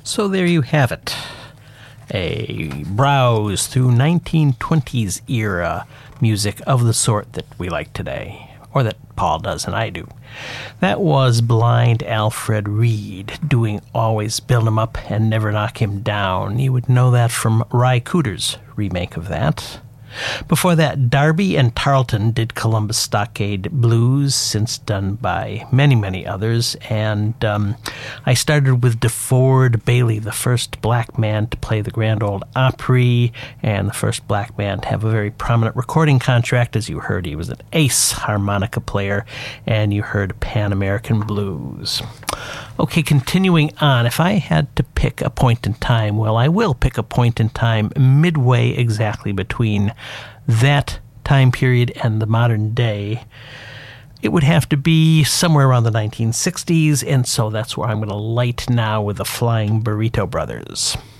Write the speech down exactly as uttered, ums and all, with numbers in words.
So there you have it. A browse through nineteen twenties era music of the sort that we like today, or that Paul does and I do. That was Blind Alfred Reed doing Always Build 'Em Up and Never Knock Him Down. You would know that from Ry Cooder's remake of that. Before that, Darby and Tarleton did Columbus Stockade Blues, since done by many, many others. And um, I started with DeFord Bailey, the first black man to play the Grand Ole Opry, and the first black man to have a very prominent recording contract. As you heard, he was an ace harmonica player, and you heard Pan American Blues. Okay, continuing on, if I had to pick a point in time, well, I will pick a point in time midway exactly between that time period and the modern day. It would have to be somewhere around the nineteen sixties, and so that's where I'm going to light now with the Flying Burrito Brothers.